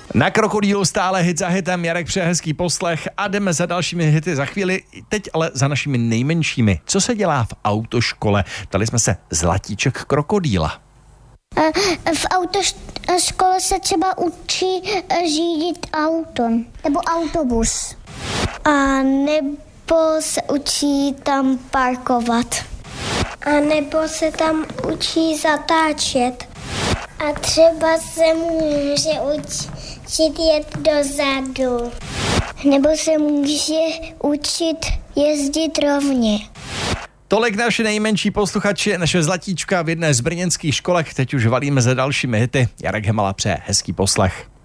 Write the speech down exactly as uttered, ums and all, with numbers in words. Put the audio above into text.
Na Krokodýlu stále hit za hitem, Jarek přeje hezký poslech a jdeme za dalšími hity za chvíli, teď ale za našimi nejmenšími. Co se dělá v autoškole? Ptali jsme se Zlatíček Krokodýla. V autoškole se třeba učí řídit auto nebo autobus. A nebo se učí tam parkovat. A nebo se tam učí zatáčet. A třeba se může učit jet dozadu. Nebo se může učit jezdit rovně. Tolik naše nejmenší posluchači, naše Zlatíčka v jedné z brněnských školek. Teď už valíme za dalšími hity. Jarek Hemala přeje hezký poslech.